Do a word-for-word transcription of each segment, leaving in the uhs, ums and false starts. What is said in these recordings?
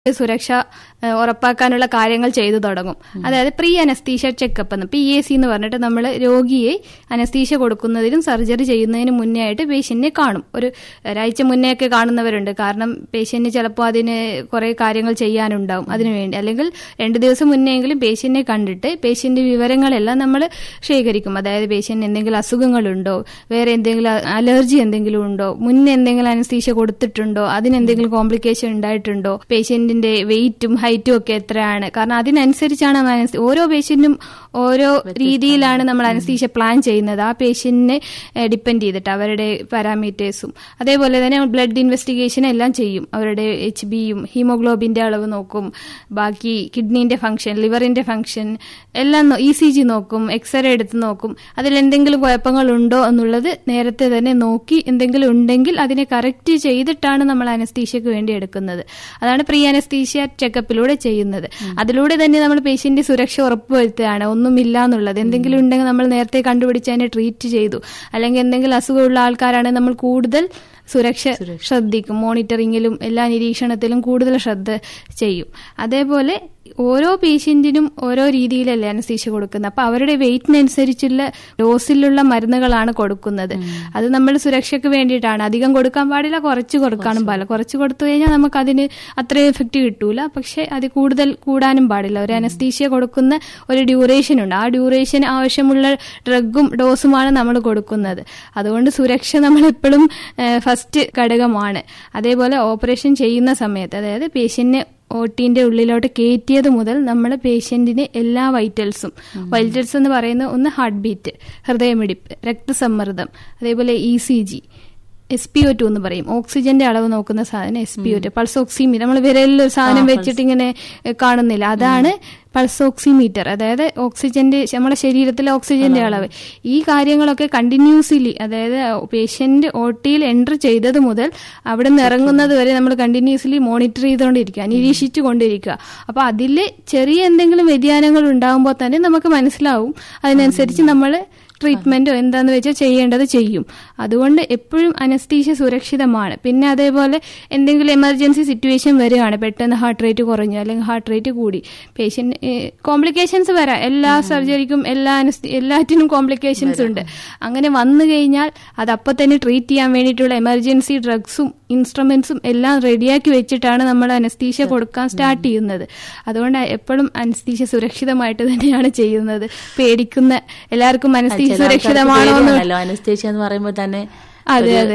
സുരക്ഷ ഉറപ്പാക്കാനുള്ള കാര്യങ്ങൾ ചെയ്തു തുടങ്ങും. അതായത് പ്രീ അനസ്തീഷ്യ ചെക്കപ്പ് എന്ന്, പി എ സി എന്ന് പറഞ്ഞിട്ട് നമ്മൾ രോഗിയെ അനസ്തീഷ്യ കൊടുക്കുന്നതിനും സർജറി ചെയ്യുന്നതിന് മുന്നേ ആയിട്ട് പേഷ്യന്റിനെ കാണും. ഒരു ഒരാഴ്ച മുന്നേ ഒക്കെ കാണുന്നവരുണ്ട്. കാരണം പേഷ്യന്റിന് ചിലപ്പോൾ അതിന് കുറെ കാര്യങ്ങൾ ചെയ്യാനുണ്ടാവും അതിനുവേണ്ടി. അല്ലെങ്കിൽ രണ്ട് ദിവസം മുന്നെയെങ്കിലും പേഷ്യന്റിനെ കണ്ടിട്ട് പേഷ്യന്റ് വിവരങ്ങളെല്ലാം നമ്മൾ ശേഖരിക്കും. അതായത് പേഷ്യന്റ് എന്തെങ്കിലും അസുഖങ്ങളുണ്ടോ, വേറെ എന്തെങ്കിലും അലർജി എന്തെങ്കിലും ഉണ്ടോ, മുന്നേ എന്തെങ്കിലും അനസ്തീഷ്യ കൊടുത്തിട്ടുണ്ടോ, അതിനെന്തെങ്കിലും കോംപ്ലിക്കേഷൻ ഉണ്ടായിട്ടുണ്ടോ, പേഷ്യന്റിന്റെ വെയിറ്റും ഹൈറ്റും ഒക്കെ എത്രയാണ്. കാരണം അതിനനുസരിച്ചാണ് ഓരോ പേഷ്യന്റും ഓരോ രീതിയിലാണ് നമ്മൾ അനസ്തീഷ്യ പ്ലാൻ ചെയ്യുന്നത്. ആ പേഷ്യന്റിനെ ഡിപ്പെൻഡ് ചെയ്തിട്ട് അവരുടെ പാരാമീറ്റേഴ്സും. അതേപോലെ തന്നെ ബ്ലഡ് ഇൻവെസ്റ്റിഗേഷൻ എല്ലാം ചെയ്യും. അവരുടെ എച്ച് ബിയും ഹീമോഗ്ലോബിന്റെ അളവ് നോക്കും, ബാക്കി കിഡ്നീന്റെ ഫംഗ്ഷൻ, ലിവറിന്റെ ഫംഗ്ഷൻ എല്ലാം ഇ സി ജി നോക്കും, എക്സ്റേ എടുത്ത് നോക്കും. അതിൽ എന്തെങ്കിലും കുഴപ്പങ്ങളുണ്ടോ എന്നുള്ളത് നേരത്തെ തന്നെ നോക്കി എന്തെങ്കിലും ഉണ്ടെങ്കിൽ അതിനെ കറക്റ്റ് ചെയ്തിട്ടാണ് നമ്മൾ അനസ്തീഷ്യക്ക് വേണ്ടി എടുക്കുന്നത്. അതാണ് പ്രീ അനസ്തീഷ്യ ചെക്കപ്പിലൂടെ ചെയ്യുന്നത്. അതിലൂടെ തന്നെ നമ്മൾ പേഷ്യന്റ് സുരക്ഷ ഉറപ്പുവരുത്തുകയാണ്. ഒന്നുമില്ല എന്നുള്ളത്, എന്തെങ്കിലും ഉണ്ടെങ്കിൽ നമ്മൾ നേരത്തെ കണ്ടുപിടിച്ച് അതിനെ ട്രീറ്റ് ചെയ്തു. അല്ലെങ്കിൽ എന്തെങ്കിലും അസുഖമുള്ള ആൾക്കാരാണെങ്കിൽ നമ്മൾ കൂടുതൽ സുരക്ഷ ശ്രദ്ധിക്കും. മോണിറ്ററിങ്ങിലും എല്ലാ നിരീക്ഷണത്തിലും കൂടുതൽ ശ്രദ്ധ ചെയ്യും. അതേപോലെ ഓരോ പേഷ്യന്റിനും ഓരോ രീതിയിലല്ലേ അനസ്തീഷ്യ കൊടുക്കുന്നത്. അപ്പൊ അവരുടെ വെയിറ്റിനനുസരിച്ചുള്ള ഡോസിലുള്ള മരുന്നുകളാണ് കൊടുക്കുന്നത്. അത് നമ്മൾ സുരക്ഷയ്ക്ക് വേണ്ടിയിട്ടാണ്. അധികം കൊടുക്കാൻ പാടില്ല, കുറച്ച് കൊടുക്കാനും പാടില്ല. കുറച്ച് കൊടുത്തു കഴിഞ്ഞാൽ നമുക്ക് അതിന് അത്രയും എഫക്റ്റ് കിട്ടൂല. പക്ഷെ അത് കൂടുതൽ കൂടാനും പാടില്ല. ഒരു അനസ്തീഷ്യ കൊടുക്കുന്ന ഒരു ഡ്യൂറേഷൻ ഉണ്ട്. ആ ഡ്യൂറേഷൻ ആവശ്യമുള്ള ഡ്രഗും ഡോസുമാണ് നമ്മൾ കൊടുക്കുന്നത്. അതുകൊണ്ട് സുരക്ഷ നമ്മളെപ്പോഴും ഫസ്റ്റ് ഘടകമാണ്. അതേപോലെ ഓപ്പറേഷൻ ചെയ്യുന്ന സമയത്ത്, അതായത് പേഷ്യന്റിനെ ഓട്ടിന്റെ ഉള്ളിലോട്ട് കയറ്റിയത് മുതൽ നമ്മൾ പേഷ്യന്റിന് എല്ലാ വൈറ്റൽസും, വൈറ്റൽസ് എന്ന് പറയുന്നത് ഒന്ന് ഹാർട്ട് ബീറ്റ്, ഹൃദയമിടിപ്പ്, രക്തസമ്മർദ്ദം, അതേപോലെ E C G, S P O two എന്ന് പറയും, ഓക്സിജന്റെ അളവ് നോക്കുന്ന സാധനം S P O two, pulse oximeter. നമ്മൾ വിരലിൽ ഒരു സാധനം വെച്ചിട്ട് ഇങ്ങനെ കാണുന്നില്ല, അതാണ് പൾസ് ഓക്സിമീറ്റർ. അതായത് ഓക്സിജന്റെ, നമ്മുടെ ശരീരത്തിലെ ഓക്സിജന്റെ അളവ്. ഈ കാര്യങ്ങളൊക്കെ കണ്ടിന്യൂസ്ലി, അതായത് പേഷ്യന്റ് ഓട്ടിയിൽ എൻറ്റർ ചെയ്തത് മുതൽ അവിടെ നിന്ന് ഇറങ്ങുന്നത് വരെ നമ്മൾ കണ്ടിന്യൂസ്ലി മോണിറ്റർ ചെയ്തുകൊണ്ടിരിക്കുക, നിരീക്ഷിച്ചു കൊണ്ടിരിക്കുക. അപ്പൊ അതിൽ ചെറിയ എന്തെങ്കിലും വ്യതിയാനങ്ങൾ ഉണ്ടാകുമ്പോൾ തന്നെ നമുക്ക് മനസ്സിലാവും. അതിനനുസരിച്ച് നമ്മൾ ട്രീറ്റ്മെന്റോ എന്താന്ന് വെച്ചാൽ ചെയ്യേണ്ടത് ചെയ്യും. അതുകൊണ്ട് എപ്പോഴും അനസ്തീഷ്യ സുരക്ഷിതമാണ്. പിന്നെ അതേപോലെ എന്തെങ്കിലും എമർജൻസി സിറ്റുവേഷൻ വരികയാണ്, പെട്ടെന്ന് ഹാർട്ട് റേറ്റ് കുറഞ്ഞു അല്ലെങ്കിൽ ഹാർട്ട് റേറ്റ് കൂടി, പേഷ്യന്റ് കോംപ്ലിക്കേഷൻസ് വരാം. എല്ലാ സർജറിക്കും എല്ലാ എല്ലാറ്റിനും കോംപ്ലിക്കേഷൻസ് ഉണ്ട്. അങ്ങനെ വന്നു കഴിഞ്ഞാൽ അത് അപ്പം തന്നെ ട്രീറ്റ് ചെയ്യാൻ വേണ്ടിയിട്ടുള്ള എമർജൻസി ഡ്രഗ്സും ഇൻസ്ട്രുമെന്റ്സും എല്ലാം റെഡിയാക്കി വെച്ചിട്ടാണ് നമ്മൾ അനസ്തീഷ്യ കൊടുക്കാൻ സ്റ്റാർട്ട് ചെയ്യുന്നത്. അതുകൊണ്ട് എപ്പോഴും അനസ്തീഷ്യ സുരക്ഷിതമായിട്ട് തന്നെയാണ് ചെയ്യുന്നത്. പേടിക്കുന്ന എല്ലാവർക്കും അനസ്തീഷ്യ സുരക്ഷിതമാണോ അനസ്തീഷ്യ എന്ന് പറയുമ്പോൾ തന്നെ, അതെ അതെ,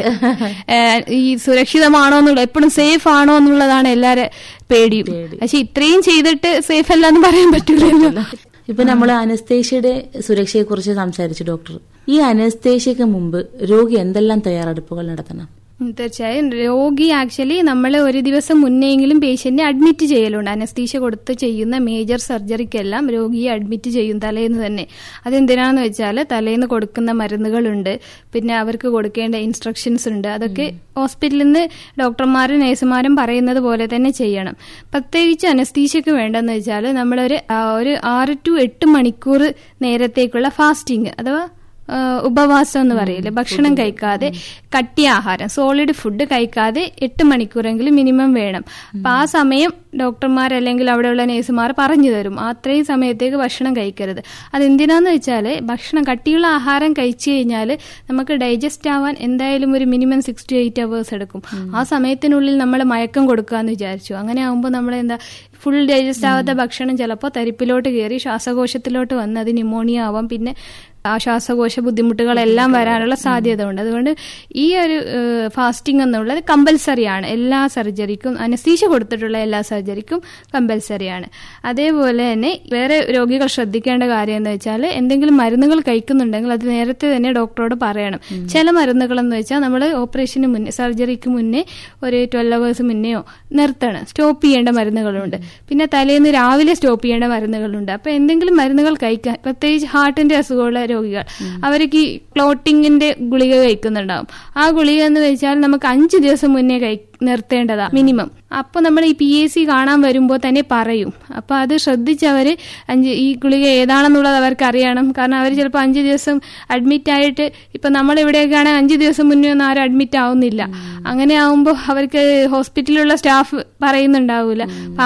ഈ സുരക്ഷിതമാണോ എന്നുള്ള, എപ്പോഴും സേഫ് ആണോ എന്നുള്ളതാണ് എല്ലാരും പേടിയും. പക്ഷെ ഇത്രയും ചെയ്തിട്ട് സേഫ് അല്ല എന്ന് പറയാൻ പറ്റൂലല്ലോ. ഇപ്പൊ നമ്മൾ അനസ്തേഷ്യയുടെ സുരക്ഷയെ കുറിച്ച് സംസാരിച്ചു ഡോക്ടർ. ഈ അനസ്തേഷ്യക്ക് മുമ്പ് രോഗി എന്തെല്ലാം തയ്യാറെടുപ്പുകൾ നടത്തണം? തീർച്ചയായും രോഗി ആക്ച്വലി നമ്മൾ ഒരു ദിവസം മുന്നെയെങ്കിലും പേഷ്യന്റിനെ അഡ്മിറ്റ് ചെയ്യലുണ്ട്. അനസ്തീഷ്യ കൊടുത്ത് ചെയ്യുന്ന മേജർ സർജറിക്കെല്ലാം രോഗിയെ അഡ്മിറ്റ് ചെയ്യും തലേന്ന് തന്നെ. അതെന്തിനാന്ന് വെച്ചാൽ തലേന്ന് കൊടുക്കുന്ന മരുന്നുകളുണ്ട്, പിന്നെ അവർക്ക് കൊടുക്കേണ്ട ഇൻസ്ട്രക്ഷൻസ് ഉണ്ട്. അതൊക്കെ ഹോസ്പിറ്റലിൽ നിന്ന് ഡോക്ടർമാരും നഴ്സുമാരും പറയുന്നത് പോലെ തന്നെ ചെയ്യണം. പ്രത്യേകിച്ച് അനസ്തീഷ്യക്ക് വേണ്ടെന്ന് വെച്ചാൽ നമ്മളൊരു ഒരു ആറ് ടു എട്ട് മണിക്കൂർ നേരത്തേക്കുള്ള ഫാസ്റ്റിംഗ് അഥവാ ഉപവാസം എന്ന് പറയില്ലേ, ഭക്ഷണം കഴിക്കാതെ കട്ടിയ ആഹാരം, സോളിഡ് ഫുഡ് കഴിക്കാതെ എട്ട് മണിക്കൂറെങ്കിലും മിനിമം വേണം. അപ്പൊ ആ സമയം ഡോക്ടർമാർ അല്ലെങ്കിൽ അവിടെയുള്ള നേഴ്സുമാർ പറഞ്ഞു തരും, അത്രയും സമയത്തേക്ക് ഭക്ഷണം കഴിക്കരുത്. അതെന്തിനാന്ന് വെച്ചാൽ ഭക്ഷണം കട്ടിയുള്ള ആഹാരം കഴിച്ചു കഴിഞ്ഞാൽ നമുക്ക് ഡൈജസ്റ്റ് ആവാൻ എന്തായാലും ഒരു minimum six to eight hours എടുക്കും. ആ സമയത്തിനുള്ളിൽ നമ്മൾ മയക്കം കൊടുക്കാന്ന് വിചാരിച്ചു. അങ്ങനെ ആകുമ്പോൾ നമ്മൾ എന്താ, ഫുൾ ഡൈജസ്റ്റ് ആവാത്ത ഭക്ഷണം ചിലപ്പോൾ തരിപ്പിലോട്ട് കയറി ശ്വാസകോശത്തിലോട്ട് വന്ന് അത് ന്യൂമോണിയ ആവാം, പിന്നെ ആ ശ്വാസകോശ ബുദ്ധിമുട്ടുകളെല്ലാം വരാനുള്ള സാധ്യത ഉണ്ട്. അതുകൊണ്ട് ഈ ഒരു ഫാസ്റ്റിംഗ് എന്നുള്ളത് കമ്പൽസറിയാണ് എല്ലാ സർജറിക്കും. അനസ്തീഷ്യ കൊടുത്തിട്ടുള്ള എല്ലാ സർജറിക്കും കമ്പൽസറിയാണ്. അതേപോലെ തന്നെ വേറെ രോഗികൾ ശ്രദ്ധിക്കേണ്ട കാര്യം എന്ന് വെച്ചാൽ എന്തെങ്കിലും മരുന്നുകൾ കഴിക്കുന്നുണ്ടെങ്കിൽ അത് നേരത്തെ തന്നെ ഡോക്ടറോട് പറയണം. ചില മരുന്നുകൾ എന്ന് വെച്ചാൽ നമ്മൾ ഓപ്പറേഷന് മുന്നേ, സർജറിക്ക് മുന്നേ ഒരു ട്വൽവ് അവേഴ്സ് മുന്നെയോ നിർത്തണം, സ്റ്റോപ്പ് ചെയ്യേണ്ട മരുന്നുകളുണ്ട്. പിന്നെ തലേന്ന് രാവിലെ സ്റ്റോപ്പ് ചെയ്യേണ്ട മരുന്നുകളുണ്ട്. അപ്പൊ എന്തെങ്കിലും മരുന്നുകൾ കഴിക്കാൻ, പ്രത്യേകിച്ച് ഹാർട്ടിന്റെ അസുഖമുള്ള രോഗികൾ, അവർക്ക് ഈ ക്ലോട്ടിങ്ങിന്റെ ഗുളിക കഴിക്കുന്നുണ്ടാവും. ആ ഗുളിക എന്ന് വെച്ചാൽ നമുക്ക് അഞ്ചു ദിവസം മുന്നേ കഴി നിർത്തേണ്ടതാ മിനിമം. അപ്പൊ നമ്മൾ ഈ പി എസ് സി കാണാൻ വരുമ്പോൾ തന്നെ പറയും. അപ്പൊ അത് ശ്രദ്ധിച്ച് അവര് അഞ്ച് ഈ ഗുളിക ഏതാണെന്നുള്ളത് അവർക്ക് അറിയണം. കാരണം അവർ ചിലപ്പോൾ അഞ്ചു ദിവസം അഡ്മിറ്റ് ആയിട്ട്, ഇപ്പൊ നമ്മൾ ഇവിടെയൊക്കെയാണെങ്കിൽ അഞ്ചു ദിവസം മുന്നേ ഒന്നും ആരും അഡ്മിറ്റ് ആവുന്നില്ല. അങ്ങനെ ആവുമ്പോൾ അവർക്ക് ഹോസ്പിറ്റലിലുള്ള സ്റ്റാഫ് പറയുന്നുണ്ടാവൂല.